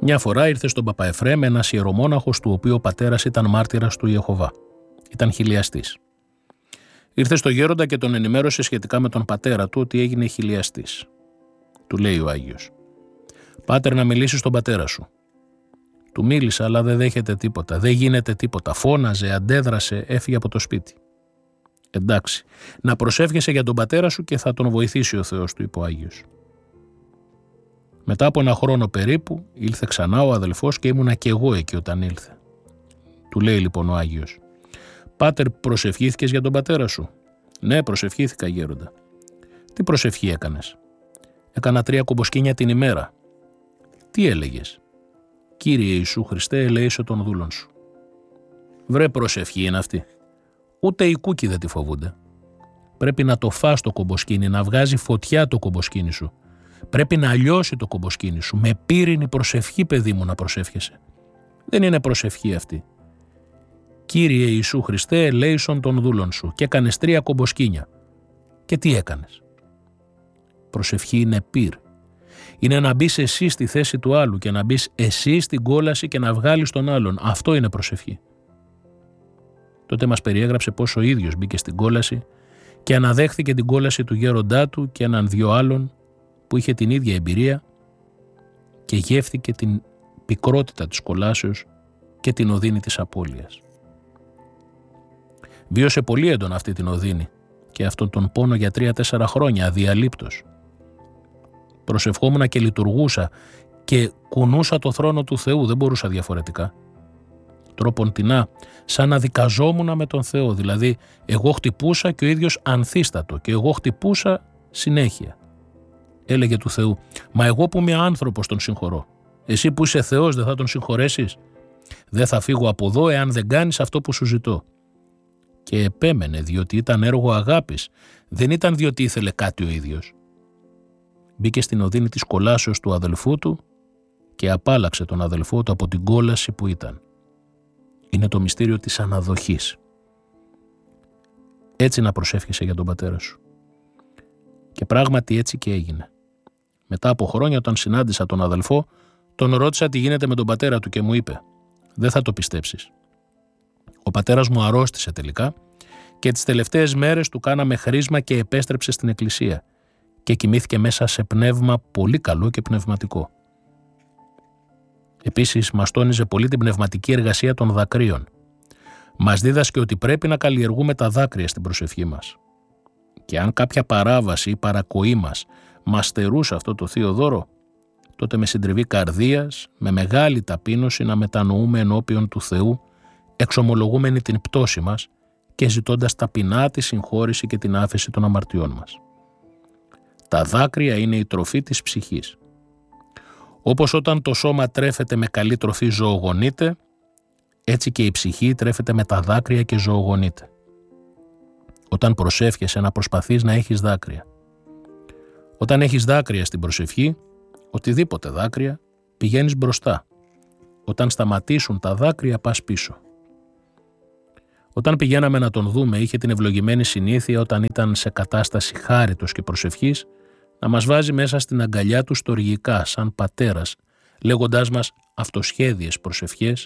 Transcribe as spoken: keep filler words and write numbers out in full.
Μια φορά ήρθε στον Παπαεφρέμ ένας ιερομόναχος του οποίου ο πατέρας ήταν μάρτυρας του Ιεχωβά. Ήταν χιλιαστής. Ήρθε στο γέροντα και τον ενημέρωσε σχετικά με τον πατέρα του ότι έγινε χιλιαστής. Του λέει ο Άγιος: «Πάτερ, να μιλήσεις στον πατέρα σου». Του μίλησα, αλλά δεν δέχεται τίποτα, δεν γίνεται τίποτα. Φώναζε, αντέδρασε, έφυγε από το σπίτι. «Εντάξει, να προσεύχεσαι για τον πατέρα σου και θα τον βοηθήσει ο Θεός», του είπε ο Άγιος. Μετά από ένα χρόνο περίπου ήλθε ξανά ο αδελφός και ήμουνα και εγώ εκεί όταν ήλθε. Του λέει λοιπόν ο Άγιος: «Πάτερ, προσευχήθηκες για τον πατέρα σου?» «Ναι, προσευχήθηκα, γέροντα». «Τι προσευχή έκανες?» «Έκανα τρία κομποσκήνια την ημέρα». «Τι έλεγες?» «Κύριε Ιησού Χριστέ, ελέησε τον δούλον σου». «Βρε, προσευχή είναι αυτή. Ούτε οι κούκκι δεν τη φοβούνται. Πρέπει να το φας το κομποσκήνι, να βγάζει φωτιά το κομποσκήνι σου. Πρέπει να λιώσει το κομποσκήνι σου. Με πύρινη προσευχή, παιδί μου, να προσεύχεσαι. Δεν είναι προσευχή αυτή. Κύριε Ιησού Χριστέ, ελέησον των δούλων σου, και έκανες τρία κομποσκήνια. Και τι έκανες?» Προσευχή είναι πυρ. Είναι να μπεις εσύ στη θέση του άλλου και να μπεις εσύ στην κόλαση και να βγάλεις τον άλλον. Αυτό είναι προσευχή. Τότε μας περιέγραψε πως ο ίδιος μπήκε στην κόλαση και αναδέχθηκε την κόλαση του γέροντά του και έναν δυο άλλων που είχε την ίδια εμπειρία και γεύθηκε την πικρότητα της κολάσεως και την οδύνη της απώλειας. Βίωσε πολύ έντονα αυτή την οδύνη και αυτόν τον πόνο για τρία-τέσσερα χρόνια αδιαλείπτως. Προσευχόμουνα και λειτουργούσα και κουνούσα το θρόνο του Θεού, δεν μπορούσα διαφορετικά. Τροποντινά, σαν να δικαζόμουνα με τον Θεό, δηλαδή εγώ χτυπούσα και ο ίδιος ανθίστατο και εγώ χτυπούσα συνέχεια. Έλεγε του Θεού: «Μα εγώ που είμαι άνθρωπος τον συγχωρώ. Εσύ που είσαι Θεός δεν θα τον συγχωρέσεις? Δεν θα φύγω από εδώ εάν δεν κάνεις αυτό που σου ζητώ». Και επέμενε, διότι ήταν έργο αγάπης, δεν ήταν διότι ήθελε κάτι ο ίδιος. Μπήκε στην οδύνη της κολάσεως του αδελφού του και απάλαξε τον αδελφό του από την κόλαση που ήταν. Είναι το μυστήριο της αναδοχής. Έτσι να προσεύχεσαι για τον πατέρα σου. Και πράγματι έτσι και έγινε. Μετά από χρόνια, όταν συνάντησα τον αδελφό, τον ρώτησα τι γίνεται με τον πατέρα του και μου είπε: «Δεν θα το πιστέψεις. Ο πατέρας μου αρρώστησε τελικά και τις τελευταίες μέρες του κάναμε χρήσμα και επέστρεψε στην εκκλησία και κοιμήθηκε μέσα σε πνεύμα πολύ καλό και πνευματικό». Επίσης μας τόνιζε πολύ την πνευματική εργασία των δακρύων. Μας δίδασκε ότι πρέπει να καλλιεργούμε τα δάκρυα στην προσευχή μας. Και αν κάποια παράβαση ή παρακοή μας μας στερούσε αυτό το θείο δώρο, τότε με συντριβή καρδίας, με μεγάλη ταπείνωση να μετανοούμε ενώπιον του Θεού, εξομολογούμενοι την πτώση μας και ζητώντας ταπεινά τη συγχώρηση και την άφεση των αμαρτιών μας. Τα δάκρυα είναι η τροφή της ψυχής. Όπως όταν το σώμα τρέφεται με καλή τροφή ζωογονείται, έτσι και η ψυχή τρέφεται με τα δάκρυα και ζωογονείται. Όταν προσεύχεσαι να προσπαθείς να έχεις δάκρυα. Όταν έχεις δάκρυα στην προσευχή, οτιδήποτε δάκρυα, πηγαίνεις μπροστά. Όταν σταματήσουν τα δάκρυα, πας πίσω. Όταν πηγαίναμε να τον δούμε, είχε την ευλογημένη συνήθεια, όταν ήταν σε κατάσταση χάριτος και προσευχής, να μας βάζει μέσα στην αγκαλιά του στοργικά, σαν πατέρας, λέγοντάς μας αυτοσχέδιες προσευχές